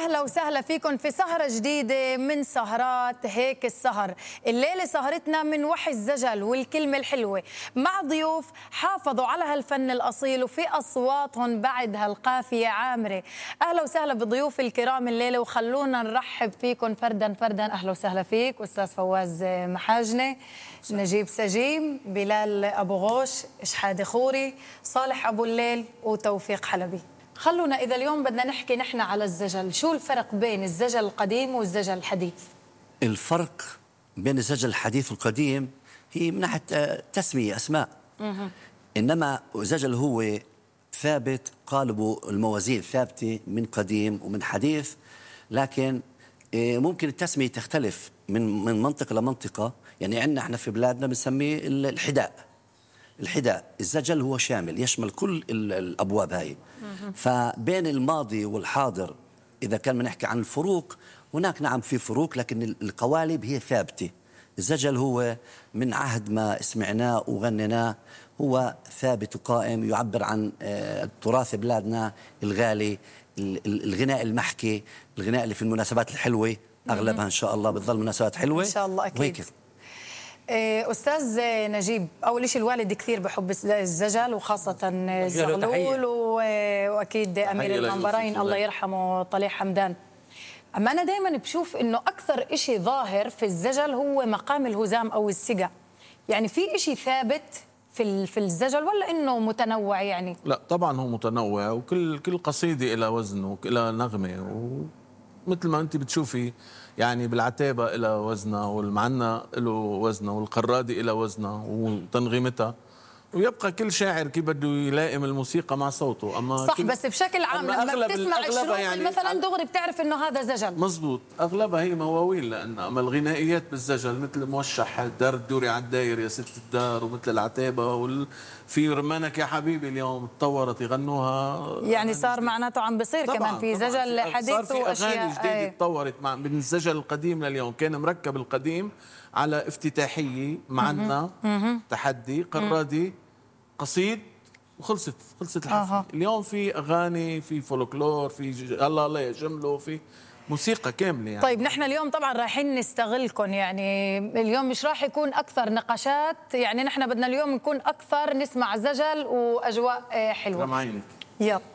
أهلا وسهلا فيكم في سهرة جديدة من سهرات هيك السهر. الليلة سهرتنا من وحي الزجل والكلمة الحلوة مع ضيوف حافظوا على هالفن الأصيل وفي أصواتهم بعد هالقافية عامرة. أهلا وسهلا بضيوف الكرام الليلة، وخلونا نرحب فيكم فردا فردا. أهلا وسهلا فيك أستاذ فواز محاجنة، نجيب سجيم، بلال أبو غوش، إشحاد خوري، صالح أبو الليل، وتوفيق حلبي. خلونا إذا اليوم بدنا نحكي نحن على الزجل، شو الفرق بين الزجل القديم والزجل الحديث؟ الفرق بين الزجل الحديث والقديم هي من ناحية تسمية أسماء. إنما الزجل هو ثابت، قالبه الموازين ثابتة من قديم ومن حديث، لكن ممكن التسمية تختلف من منطقة لمنطقة. يعني عندنا احنا في بلادنا بنسميه الحداء. الزجل هو شامل يشمل كل الأبواب هاي. فبين الماضي والحاضر إذا كان بنحكي عن الفروق، هناك نعم في فروق، لكن القوالب هي ثابتة. الزجل هو من عهد ما سمعناه وغنيناه هو ثابت وقائم، يعبر عن تراث بلادنا الغالي، الغناء المحكي، الغناء اللي في المناسبات الحلوة أغلبها إن شاء الله بتظل مناسبات حلوة إن شاء الله أكيد. أستاذ نجيب، أول شيء الوالد كثير بحب الزجل وخاصة الزغلول، وأكيد أمير المنبرين الله يرحمه طليح حمدان. أما أنا دائما بشوف إنه أكثر إشي ظاهر في الزجل هو مقام الهزام أو السقا. يعني في إشي ثابت في الزجل ولا إنه متنوع؟ يعني لا طبعا هو متنوع، وكل قصيدة إلى وزن وإلى نغمة، ومثل ما أنت بتشوفي يعني بالعتابة إلى وزنها، والمعنى له وزنها، والقرادة إلى وزنها وتنغيمتها، ويبقى كل شاعر كيف بده يلائم الموسيقى مع صوته. أما صح، بس بشكل عام لما بتسمع الشروق يعني مثلا دغري بتعرف إنه هذا زجل. مزبوط، أغلبها هي مواويل. لأن أما الغنائيات بالزجل مثل موشح الدار الدوري على الداير يا ست الدار، ومثل العتابة في رمانك يا حبيبي اليوم تطورت يغنوها، يعني صار معناته عم بصير كمان في زجل حديث، صار في أغاني جديدة تطورت من الزجل القديم لليوم. كان مركب القديم على افتتاحية معنا تحدي قرادي قصيد وخلصت الحفله. اليوم في اغاني، في فولكلور، في الله يجمله، في موسيقى كامله يعني. طيب نحن اليوم طبعا رايحين نستغلكم، يعني اليوم مش راح يكون اكثر نقاشات، يعني نحن بدنا اليوم نكون اكثر نسمع زجل واجواء حلوه. معينك يلا